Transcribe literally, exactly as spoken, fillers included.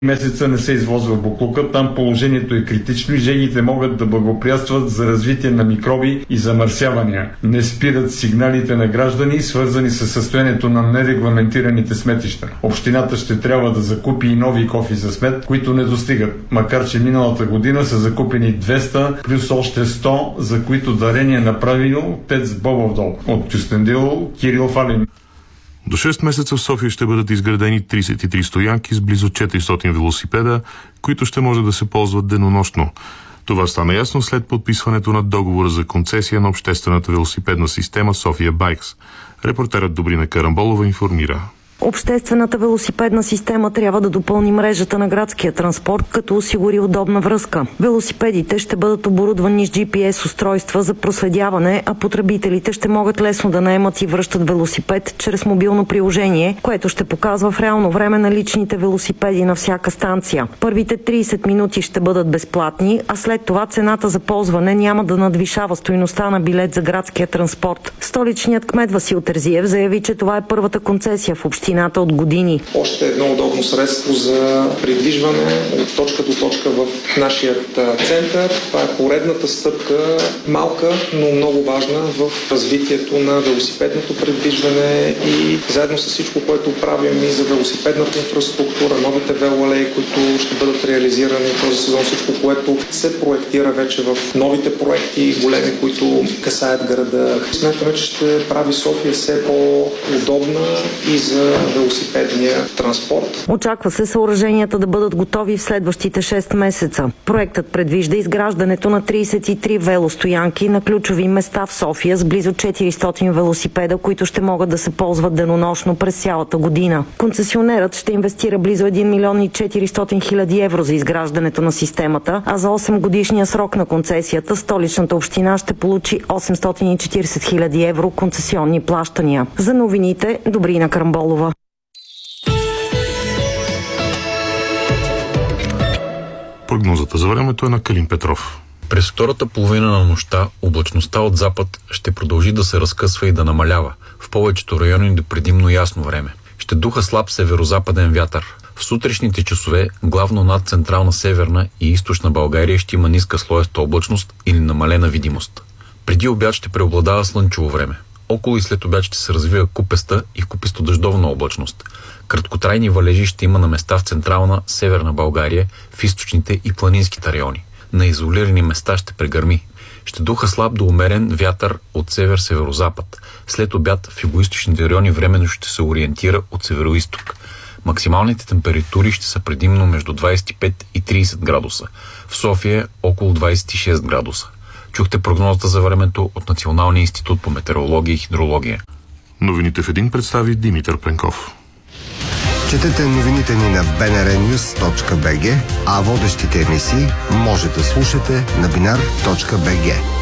месеца не се извозва боклука, там положението е критично и жегите могат да благоприятстват за развитие на микроби и замърсявания. Не спират сигналите на граждани, свързани с състоянието на нерегламентираните сметища. Общината ще трябва да закупи и нови кофи за смет, които не достигат, макар че миналата година са закупени двеста плюс още сто, за които дарение е направил ТЕЦ Бобов дол. От Кюстендил, Кирил Фалин. До шест месеца в София ще бъдат изградени тридесет и три стоянки с близо четиристотин велосипеда, които ще може да се ползват денонощно. Това стана ясно след подписването на договора за концесия на обществената велосипедна система София Байкс. Репортерът Добрина Карамболова информира. Обществената велосипедна система трябва да допълни мрежата на градския транспорт, като осигури удобна връзка. Велосипедите ще бъдат оборудвани с джи пи ес устройства за проследяване, а потребителите ще могат лесно да наемат и връщат велосипед чрез мобилно приложение, което ще показва в реално време наличните велосипеди на всяка станция. Първите тридесет минути ще бъдат безплатни, а след това цената за ползване няма да надвишава стойността на билет за градския транспорт. Столичният кмет Васил Терзиев заяви, че това е първата концесия в общината от години. Още едно удобно средство за придвижване от точка до точка в нашия център. Това е поредната стъпка, малка, но много важна в развитието на велосипедното придвижване и заедно с всичко, което правим и за велосипедната инфраструктура, новите велоалеи, които ще бъдат реализирани този сезон, всичко, което се проектира вече в новите проекти, големи, които касаят града. Смятаме, че ще прави София все по-удобна и за велосипедния транспорт. Очаква се съоръженията да бъдат готови в следващите шест месеца. Проектът предвижда изграждането на тридесет и три велостоянки на ключови места в София с близо четиристотин велосипеда, които ще могат да се ползват денонощно през цялата година. Концесионерът ще инвестира близо един милион и четиристотин хиляди евро за изграждането на системата, а за осем годишния срок на концесията Столичната община ще получи осемстотин и четиридесет хиляди евро концесионни плащания. За новините Добрина Карамболова. Прогнозата за времето е на Калин Петров. През втората половина на нощта облачността от запад ще продължи да се разкъсва и да намалява. В повечето райони до предимно ясно време. Ще духа слаб северо-западен вятър. В сутрешните часове, главно над централна, северна и източна България ще има ниска слоеста облачност или намалена видимост. Преди обяд ще преобладава слънчево време. Около и след обяд ще се развива купеста и купесто-дъждовна облачност. Краткотрайни валежи ще има на места в централна, северна България, в източните и планинските райони. На изолирани места ще прегърми. Ще духа слаб до умерен вятър от север-северозапад. След обяд в югоизточните райони временно ще се ориентира от североизток. Максималните температури ще са предимно между двадесет и пет и тридесет градуса. В София около двадесет и шест градуса. Чухте прогнозата за времето от Националния институт по метеорология и хидрология. Новините в един представи Димитър Пенков. Четете новините ни на би ен ар нюз точка би джи, а водещите емисии може да слушате на бинар точка би джи.